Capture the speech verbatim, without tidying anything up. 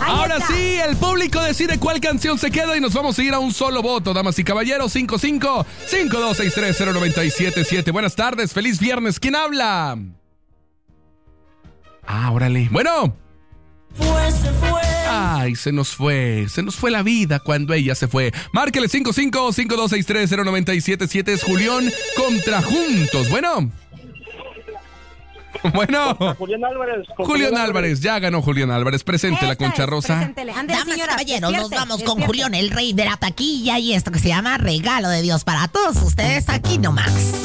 Ahí Ahora está. sí, el público decide cuál canción se queda y nos vamos a ir a un solo voto, damas y caballeros. cinco cinco, cinco dos seis tres, cero nueve siete siete. Buenas tardes, feliz viernes. ¿Quién habla? Ah, órale. Bueno. Fue, se fue. Ay, se nos fue. Se nos fue la vida cuando ella se fue. Márquele cinco cinco, cinco dos seis tres, cero nueve siete siete. Es Julián contra Juntos. Bueno. Bueno. Julián Álvarez. con Julián Álvarez. Ya ganó Julián Álvarez. Presente la Esta Concha es, Rosa. preséntele. Ándele, Damas y señora, caballeros, nos despierte, vamos con despierte. Julián, el rey de la taquilla, y esto que se llama Regalo de Dios para todos ustedes aquí nomás.